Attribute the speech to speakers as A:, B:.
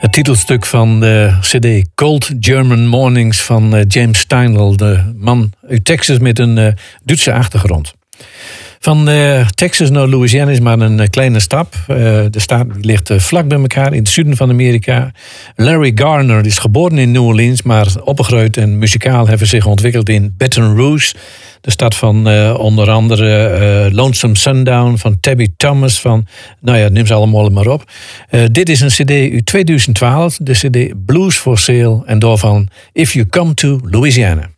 A: Het titelstuk van de cd Cold German Mornings van James Steinl. De man uit Texas met een Duitse achtergrond. Van Texas naar Louisiana is maar een kleine stap. De staat ligt vlak bij elkaar in het zuiden van Amerika. Larry Garner is geboren in New Orleans, maar opgegroeid en muzikaal hebben zich ontwikkeld in Baton Rouge. De stad van onder andere Lonesome Sundown, van Tabby Thomas, van, neem ze allemaal maar op. Dit is een cd uit 2012, de cd Blues for Sale en daarvan If You Come to Louisiana.